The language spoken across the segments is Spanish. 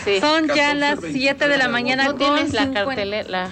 Sí. Son ya las 7 de la mañana. ¿No tienes la cartelera?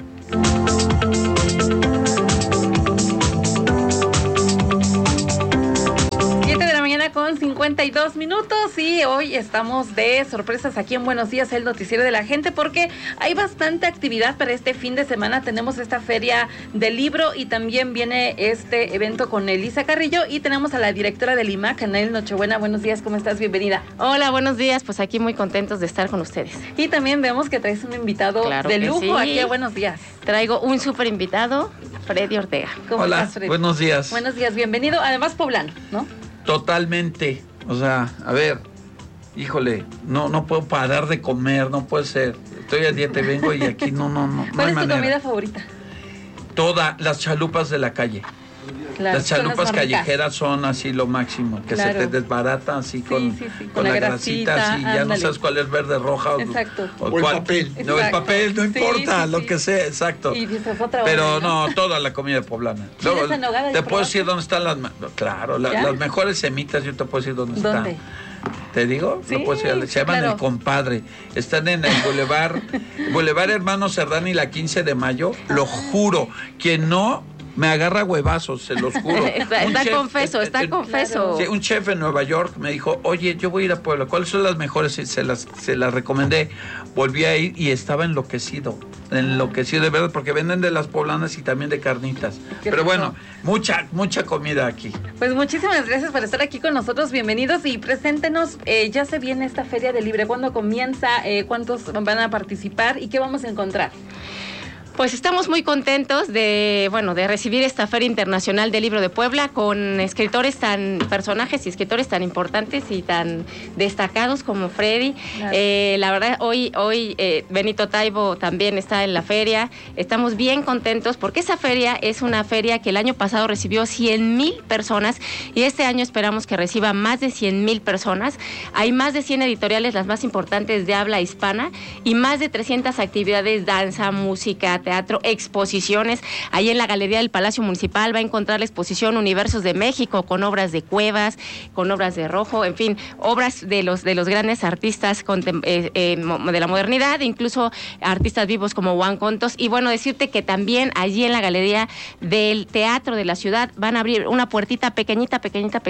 52 minutos y hoy estamos de sorpresas aquí en Buenos Días, el noticiero de la gente, porque hay bastante actividad para este fin de semana. Tenemos esta feria del libro y también viene este evento con Elisa Carrillo y tenemos a la directora del IMAC, Anel Nochebuena. Buenos días, ¿cómo estás? Bienvenida. Hola, buenos días, pues aquí muy contentos de estar con ustedes. Y también vemos que traes un invitado de lujo sí. Aquí a Buenos Días. Traigo un súper invitado, Freddy Ortega. ¿Cómo Hola, estás, Freddy? Buenos días. Buenos días, bienvenido, además poblano, ¿no? Totalmente, o sea, a ver, híjole, no puedo parar de comer, no puede ser. Estoy a dieta y vengo y aquí no ¿Cuál es tu comida favorita? Todas las chalupas de la calle. Las chalupas callejeras son así lo máximo, que se te desbaratan así con la grasita, así, ya no sabes cuál es verde, roja o cuál. El papel. Exacto. No, el papel, no importa, lo que sea, exacto. Pero no, toda la comida poblana. Luego, te puedo decir dónde están las mejores semitas, yo te puedo decir dónde están. ¿Te digo? Sí, no puedo decir, se llaman El Compadre. Están en el Boulevard Hermano Cerdán y la 15 de mayo. Lo juro, quien no me agarra huevazos, se los juro. está confeso. Sí, un chef en Nueva York me dijo, oye, yo voy a ir a Puebla, ¿cuáles son las mejores? Y se las recomendé. Volví a ir y estaba enloquecido de verdad, porque venden de las poblanas y también de carnitas. Pero bueno, mucha comida aquí. Pues muchísimas gracias por estar aquí con nosotros, bienvenidos y preséntenos, ya se viene esta Feria del Libro, ¿cuándo comienza? ¿Cuántos van a participar y qué vamos a encontrar? Pues estamos muy contentos de recibir esta Feria Internacional del Libro de Puebla con personajes y escritores tan importantes y tan destacados como Freddy. Claro. La verdad, hoy Benito Taibo también está en la feria. Estamos bien contentos porque esa feria es una feria que el año pasado recibió 100,000 personas y este año esperamos que reciba más de 100,000 personas. Hay más de 100 editoriales, las más importantes de habla hispana, y más de 300 actividades, danza, música, teatro, exposiciones. Ahí en la Galería del Palacio Municipal va a encontrar la exposición Universos de México con obras de Cuevas, con obras de Rojo, en fin, obras de los grandes artistas de la modernidad, incluso artistas vivos como Juan Contos. Y bueno, decirte que también allí en la Galería del Teatro de la Ciudad van a abrir una puertita pequeñita.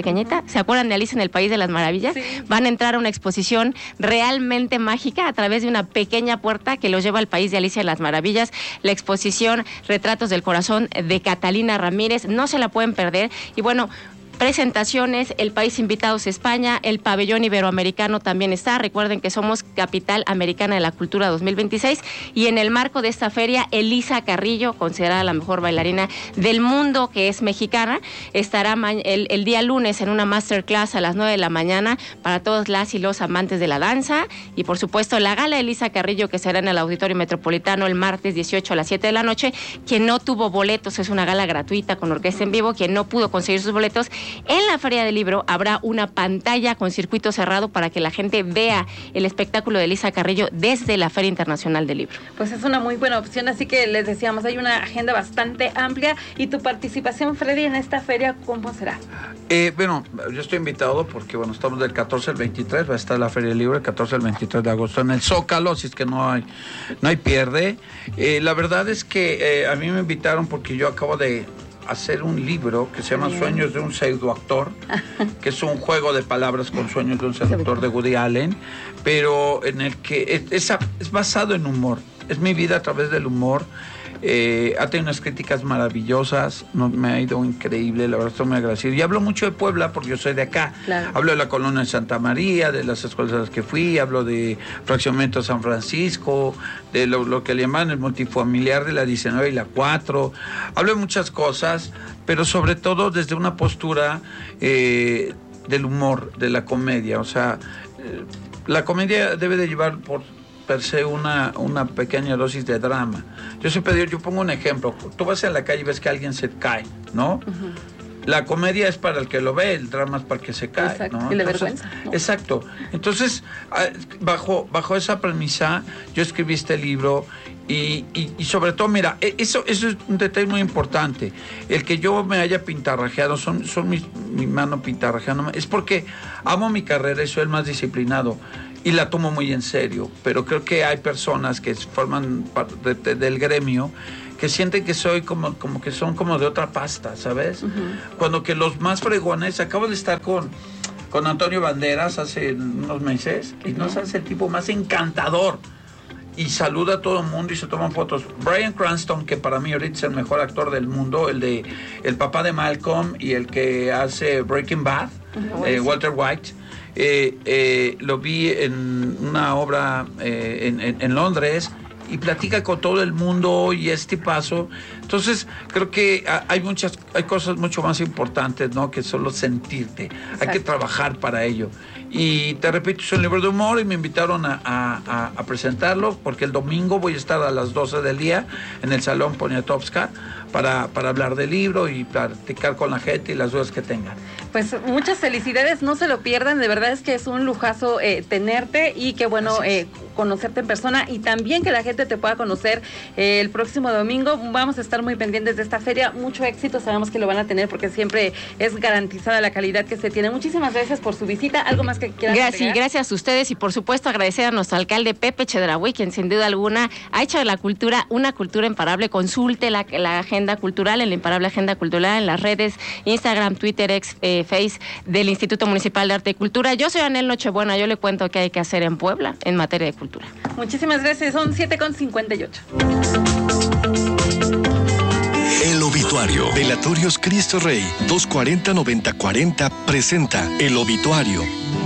¿Se acuerdan de Alicia en el País de las Maravillas? Sí. Van a entrar a una exposición realmente mágica a través de una pequeña puerta que los lleva al País de Alicia en las Maravillas. La exposición Retratos del Corazón de Catalina Ramírez, no se la pueden perder. Y bueno, presentaciones, el país invitados España, el pabellón iberoamericano también está. Recuerden que somos Capital Americana de la Cultura 2026 y en el marco de esta feria, Elisa Carrillo, considerada la mejor bailarina del mundo, que es mexicana, estará el día lunes en una masterclass a las 9 de la mañana para todos las y los amantes de la danza y por supuesto la gala Elisa Carrillo, que será en el Auditorio Metropolitano el martes 18 a las 7 de la noche. Quien no tuvo boletos, es una gala gratuita con orquesta en vivo. Quien no pudo conseguir sus boletos, en la Feria del Libro habrá una pantalla con circuito cerrado para que la gente vea el espectáculo de Elisa Carrillo desde la Feria Internacional del Libro. Pues es una muy buena opción, así que les decíamos, hay una agenda bastante amplia. ¿Y tu participación, Freddy, en esta feria cómo será? Bueno, yo estoy invitado porque, estamos del 14 al 23, va a estar la Feria del Libro, el 14 al 23 de agosto en el Zócalo, así es que no hay pierde. La verdad es que a mí me invitaron porque yo acabo de hacer un libro que se llama Sueños de un pseudoactor, que es un juego de palabras con sueños de un pseudoactor de Woody Allen, pero en el que es basado en humor. Es mi vida a través del humor. Ha tenido unas críticas maravillosas, me ha ido increíble, la verdad estoy muy agradecido. Y hablo mucho de Puebla porque yo soy de acá. Claro. Hablo de la colonia de Santa María, de las escuelas a las que fui, hablo de Fraccionamiento San Francisco, de lo que le llaman el multifamiliar de la 19 y la 4. Hablo de muchas cosas, pero sobre todo desde una postura del humor, de la comedia. O sea, la comedia debe de llevar por per se una pequeña dosis de drama. Yo pongo un ejemplo. Tú vas en la calle y ves que alguien se cae, ¿no? Uh-huh. La comedia es para el que lo ve, el drama es para el que se cae. Exacto. ¿No? Y la vergüenza, ¿no? Exacto. Entonces, bajo esa premisa, yo escribí este libro Y sobre todo, mira, eso es un detalle muy importante. El que yo me haya pintarrajeado, son mi mano pintarrajeando, es porque amo mi carrera y soy el más disciplinado y la tomo muy en serio. Pero creo que hay personas que forman parte del gremio que sienten que soy como que son como de otra pasta, ¿sabes? Cuando que los más fregones, acabo de estar con Antonio Banderas hace unos meses y nos hace el tipo más encantador. Y saluda a todo el mundo y se toman fotos. Bryan Cranston, que para mí ahorita es el mejor actor del mundo, el papá de Malcolm y el que hace Breaking Bad, Walter White, lo vi en una obra en Londres y platica con todo el mundo y paso. Entonces, creo que hay cosas mucho más importantes, ¿no? Que solo sentirte. Exacto. Hay que trabajar para ello. Y te repito, es un libro de humor y me invitaron a presentarlo porque el domingo voy a estar a las 12 del día en el Salón Poniatowska para hablar del libro y platicar con la gente y las dudas que tengan. Pues muchas felicidades, no se lo pierdan, de verdad es que es un lujazo tenerte y que bueno conocerte en persona y también que la gente te pueda conocer el próximo domingo. Vamos a estar muy pendientes de esta feria, mucho éxito, sabemos que lo van a tener porque siempre es garantizada la calidad que se tiene. Muchísimas gracias por su visita, ¿algo más que quieran agregar? Gracias a ustedes y por supuesto agradecer a nuestro alcalde Pepe Chedraui, quien sin duda alguna ha hecho de la cultura una cultura imparable. Consulte la agenda cultural, en la imparable agenda cultural en las redes Instagram, Twitter, Face del Instituto Municipal de Arte y Cultura. Yo soy Anel Nochebuena, yo le cuento qué hay que hacer en Puebla en materia de cultura. Muchísimas gracias, son 7:58. El Obituario. Velatorios Cristo Rey 240-9040 presenta El Obituario.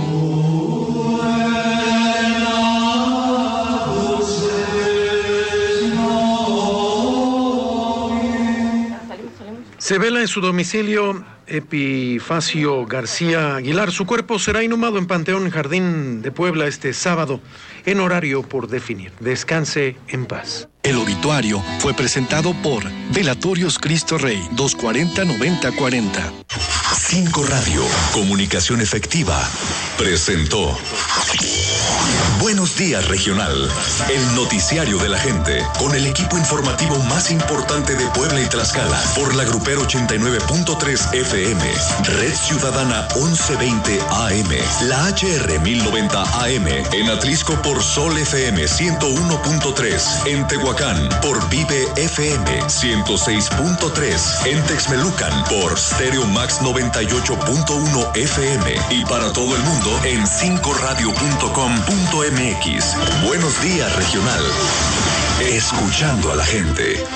Se vela en su domicilio Epifacio García Aguilar. Su cuerpo será inhumado en Panteón Jardín de Puebla este sábado, en horario por definir. Descanse en paz. El Obituario fue presentado por Velatorios Cristo Rey 240-9040. 5 Radio, comunicación efectiva, presentó Buenos Días Regional, el noticiario de la gente, con el equipo informativo más importante de Puebla y Tlaxcala, por la Grupero 89.3 FM, Red Ciudadana 1120 AM, la HR 1090 AM, en Atlisco por Sol FM 101.3, en Tehuacán por Vive FM 106.3, en Texmelucan por Stereo Max 98.1 FM y para todo el mundo en 5radio.com.mx. Buenos Días Regional. Escuchando a la gente.